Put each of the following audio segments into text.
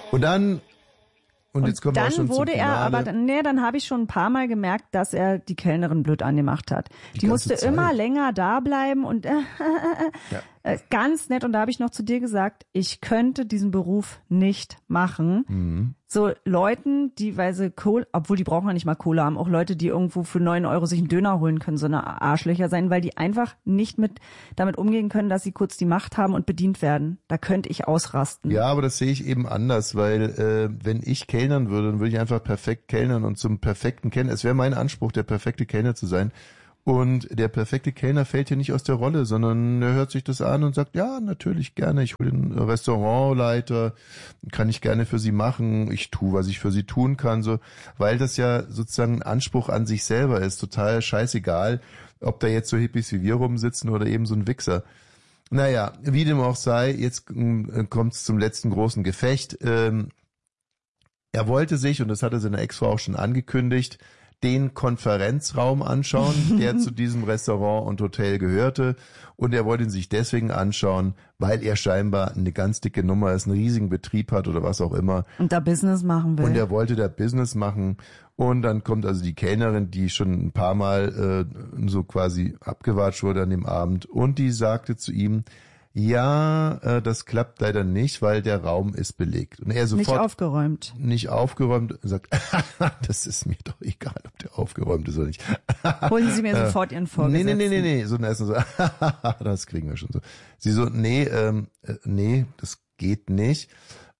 Und jetzt kommen wir auch schon zum Finale. Dann habe ich schon ein paar Mal gemerkt, dass er die Kellnerin blöd angemacht hat. Die musste immer länger da bleiben und ganz nett. Und da habe ich noch zu dir gesagt, ich könnte diesen Beruf nicht machen. Mhm. So Leuten, weil sie Cola, obwohl die brauchen ja nicht mal Cola, haben auch Leute, die irgendwo für 9 Euro sich einen Döner holen können, so eine Arschlöcher sein, weil die einfach nicht damit umgehen können, dass sie kurz die Macht haben und bedient werden. Da könnte ich ausrasten. Ja, aber das sehe ich eben anders, weil wenn ich kellnern würde, dann würde ich einfach perfekt kellnern und zum perfekten Kellner. Es wäre mein Anspruch, der perfekte Kellner zu sein. Und der perfekte Kellner fällt hier nicht aus der Rolle, sondern er hört sich das an und sagt, ja, natürlich gerne, ich hole den Restaurantleiter, kann ich gerne für Sie machen, ich tue, was ich für Sie tun kann, so, weil das ja sozusagen ein Anspruch an sich selber ist, total scheißegal, ob da jetzt so Hippies wie wir rumsitzen oder eben so ein Wichser. Naja, wie dem auch sei, jetzt kommt es zum letzten großen Gefecht. Er wollte sich, und das hatte seine Ex-Frau auch schon angekündigt, den Konferenzraum anschauen, der zu diesem Restaurant und Hotel gehörte. Und er wollte ihn sich deswegen anschauen, weil er scheinbar eine ganz dicke Nummer ist, einen riesigen Betrieb hat oder was auch immer. Und da Business machen will. Und er wollte da Business machen. Und dann kommt also die Kellnerin, die schon ein paar Mal so quasi abgewatscht wurde an dem Abend. Und die sagte zu ihm, ja, das klappt leider nicht, weil der Raum ist belegt. Und er sofort nicht aufgeräumt, sagt, das ist mir doch egal, ob der aufgeräumt ist oder nicht. Holen Sie mir sofort Ihren Vorgesetzten. Nee, so ein Essen so, das kriegen wir schon so. Sie so, nee, das geht nicht.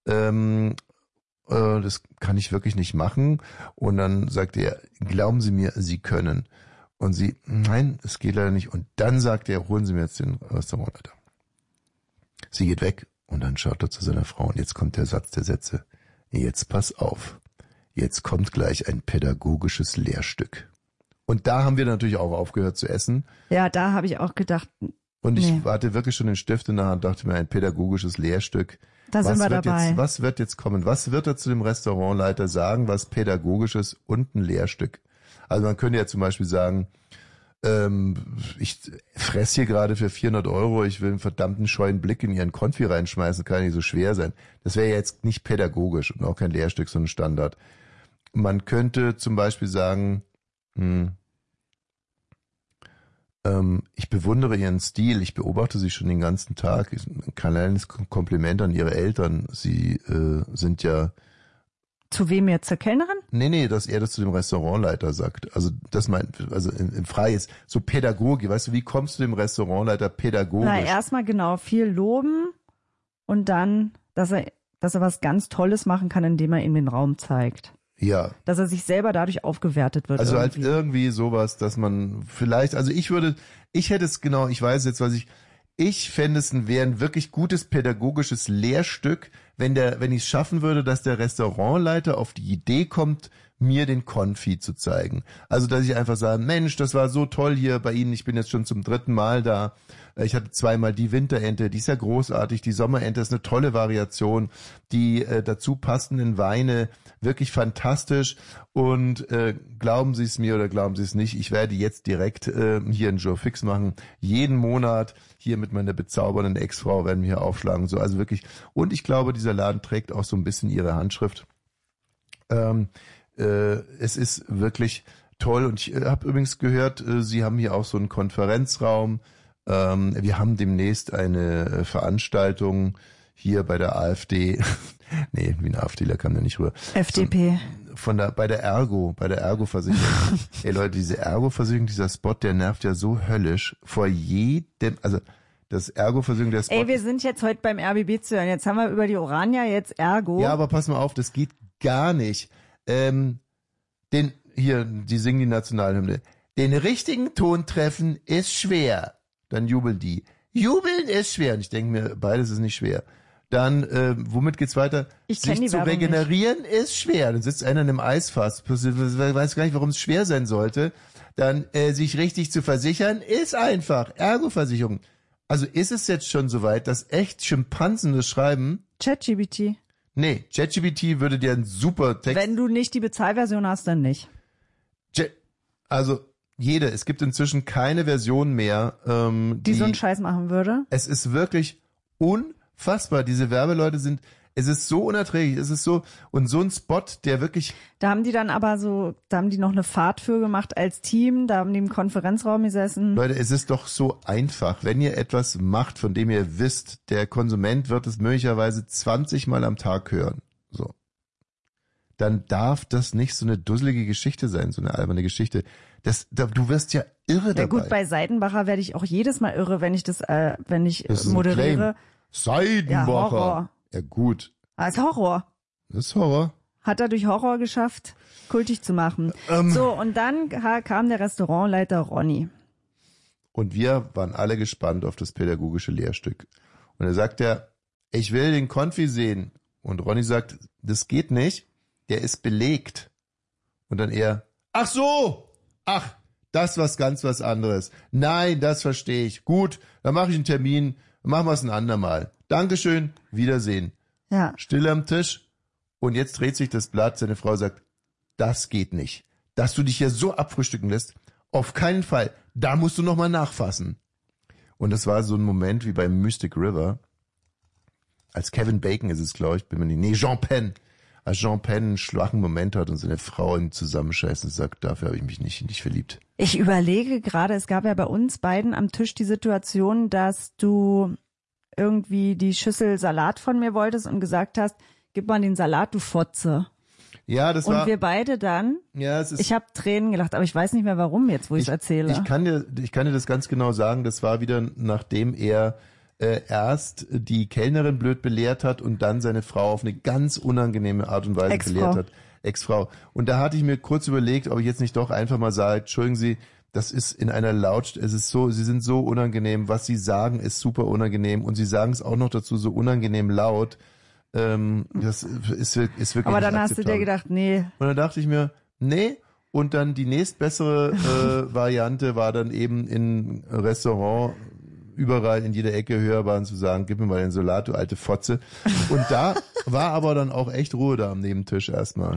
Das kann ich wirklich nicht machen. Und dann sagt er, glauben Sie mir, Sie können. Und sie, nein, das geht leider nicht. Und dann sagt er, holen Sie mir jetzt den Restaurantleiter. Sie geht weg und dann schaut er zu seiner Frau und jetzt kommt der Satz der Sätze. Jetzt pass auf, jetzt kommt gleich ein pädagogisches Lehrstück. Und da haben wir natürlich auch aufgehört zu essen. Ja, da habe ich auch gedacht. Und ich hatte wirklich schon den Stift in der Hand, dachte mir, ein pädagogisches Lehrstück. Da sind wir dabei. Was wird jetzt kommen? Was wird er zu dem Restaurantleiter sagen, was pädagogisches und ein Lehrstück? Also man könnte ja zum Beispiel sagen, ich fress hier gerade für 400 Euro, ich will einen verdammten scheuen Blick in ihren Konfi reinschmeißen, kann nicht so schwer sein. Das wäre jetzt nicht pädagogisch und auch kein Lehrstück, so ein Standard. Man könnte zum Beispiel sagen, ich bewundere ihren Stil, ich beobachte sie schon den ganzen Tag, ein kleines Kompliment an ihre Eltern, sie sind ja... Zu wem jetzt, zur Kellnerin? Nee, dass er das zu dem Restaurantleiter sagt. Also das meint, also im Frei ist so Pädagogie, weißt du, wie kommst du dem Restaurantleiter pädagogisch? Na, erstmal genau, viel loben und dann, dass er was ganz Tolles machen kann, indem er ihm den Raum zeigt. Ja. Dass er sich selber dadurch aufgewertet wird. Also irgendwie. Halt irgendwie sowas, dass man vielleicht, also ich hätte es genau, ich weiß jetzt, ich fände es wäre ein wirklich gutes pädagogisches Lehrstück, wenn ich es schaffen würde, dass der Restaurantleiter auf die Idee kommt, mir den Konfi zu zeigen. Also, dass ich einfach sage, Mensch, das war so toll hier bei Ihnen, ich bin jetzt schon zum 3. Mal da. Ich hatte 2-mal die Winterente, die ist ja großartig, die Sommerente ist eine tolle Variation, die dazu passenden Weine, wirklich fantastisch und glauben Sie es mir oder glauben Sie es nicht, ich werde jetzt direkt hier einen Joe Fix machen, jeden Monat hier mit meiner bezaubernden Ex-Frau werden wir hier aufschlagen, so, also wirklich, und ich glaube, dieser Laden trägt auch so ein bisschen ihre Handschrift. Es ist wirklich toll und ich habe übrigens gehört, Sie haben hier auch so einen Konferenzraum. Wir haben demnächst eine Veranstaltung hier bei der AfD. Nee, wie ein AfDler kam der nicht rüber. FDP. Bei der Ergo-Versicherung. Ey Leute, diese Ergo-Versicherung, dieser Spot, der nervt ja so höllisch vor jedem, also das Ergo-Versicherung, der Spot. Ey, wir sind jetzt heute beim RBB zu hören. Jetzt haben wir über die Orania, jetzt Ergo. Ja, aber pass mal auf, das geht gar nicht. Die singen die Nationalhymne. Den richtigen Ton treffen ist schwer. Dann jubeln die. Jubeln ist schwer. Und ich denke mir, beides ist nicht schwer. Dann, womit geht's weiter? Sich zu regenerieren ist schwer. Dann sitzt einer in einem Eisfass. Weiß gar nicht, warum es schwer sein sollte. Dann, sich richtig zu versichern ist einfach. Ergo-Versicherung. Also ist es jetzt schon soweit, dass echt Schimpansen das schreiben? ChatGPT. Nee, ChatGPT würde dir einen super Text... Wenn du nicht die Bezahlversion hast, dann nicht. Es gibt inzwischen keine Version mehr, die so einen Scheiß machen würde. Es ist wirklich unfassbar. Diese Werbeleute Es ist so unerträglich, es ist so, und so ein Spot, der wirklich... Da haben die dann aber da haben die noch eine Fahrt für gemacht als Team, da haben die im Konferenzraum gesessen. Leute, es ist doch so einfach, wenn ihr etwas macht, von dem ihr wisst, der Konsument wird es möglicherweise 20 Mal am Tag hören, so. Dann darf das nicht so eine dusselige Geschichte sein, so eine alberne Geschichte. Du wirst ja irre dabei. Ja gut, bei Seidenbacher werde ich auch jedes Mal irre, wenn ich das moderiere. Seidenbacher. Ja, Horror. Ja gut. Das ist Horror. Das ist Horror. Hat er durch Horror geschafft, kultig zu machen. So, und dann kam der Restaurantleiter Ronny. Und wir waren alle gespannt auf das pädagogische Lehrstück. Und er sagt ich will den Konfi sehen. Und Ronny sagt, das geht nicht. Der ist belegt. Und dann ach so, das was ganz was anderes. Nein, das verstehe ich. Gut, dann mache ich einen Termin, machen wir es ein andermal. Dankeschön, Wiedersehen. Ja. Stille am Tisch. Und jetzt dreht sich das Blatt, seine Frau sagt, das geht nicht. Dass du dich hier so abfrühstücken lässt, auf keinen Fall. Da musst du nochmal nachfassen. Und das war so ein Moment wie bei Mystic River. Als Kevin Bacon ist es, glaube ich, Jean Penn. Als Jean Penn einen schwachen Moment hat und seine Frau ihn zusammenscheißt und sagt, dafür habe ich mich nicht verliebt. Ich überlege gerade, es gab ja bei uns beiden am Tisch die Situation, dass du irgendwie die Schüssel Salat von mir wolltest und gesagt hast, gib mal den Salat, du Fotze. Ja, das war... Und wir beide dann, ich habe Tränen gelacht, aber ich weiß nicht mehr warum jetzt, wo ich es erzähle. Ich kann dir das ganz genau sagen, das war wieder, nachdem er erst die Kellnerin blöd belehrt hat und dann seine Frau auf eine ganz unangenehme Art und Weise belehrt hat. Ex-Frau. Und da hatte ich mir kurz überlegt, ob ich jetzt nicht doch einfach mal sage, entschuldigen Sie, das ist in einer Sie sind so unangenehm, was Sie sagen ist super unangenehm und Sie sagen es auch noch dazu so unangenehm laut. Das ist wirklich aber dann nicht hast du dir gedacht, nee. Und dann dachte ich mir, nee. Und dann die nächstbessere Variante war dann eben in Restaurant überall in jeder Ecke hörbar zu sagen, gib mir mal den Salat, du alte Fotze. Und da war aber dann auch echt Ruhe da am Nebentisch erstmal.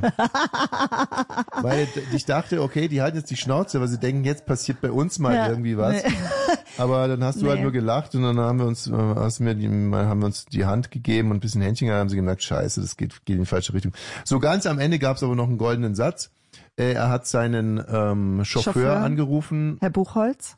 Weil ich dachte, okay, die halten jetzt die Schnauze, weil sie denken, jetzt passiert bei uns mal irgendwie was. Nee. Aber dann hast du halt nur gelacht und dann haben wir uns die Hand gegeben und ein bisschen Händchen gehabt, haben sie gemerkt, scheiße, das geht in die falsche Richtung. So ganz am Ende gab es aber noch einen goldenen Satz. Er hat seinen Chauffeur angerufen. Herr Buchholz.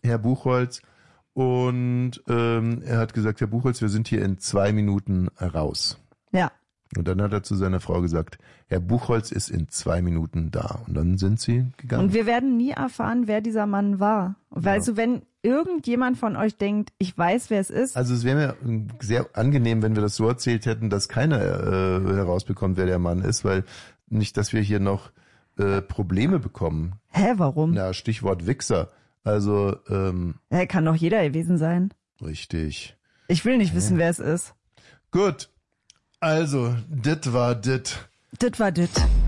Und er hat gesagt, Herr Buchholz, wir sind hier in 2 Minuten raus. Ja. Und dann hat er zu seiner Frau gesagt, Herr Buchholz ist in 2 Minuten da. Und dann sind sie gegangen. Und wir werden nie erfahren, wer dieser Mann war. Weil also wenn irgendjemand von euch denkt, ich weiß, wer es ist. Also es wäre mir sehr angenehm, wenn wir das so erzählt hätten, dass keiner herausbekommt, wer der Mann ist, weil nicht, dass wir hier noch Probleme bekommen. Hä, warum? Ja, Stichwort Wichser. Also, kann doch jeder gewesen sein. Richtig. Ich will nicht wissen, wer es ist. Gut. Also, dit war dit. Dit war dit.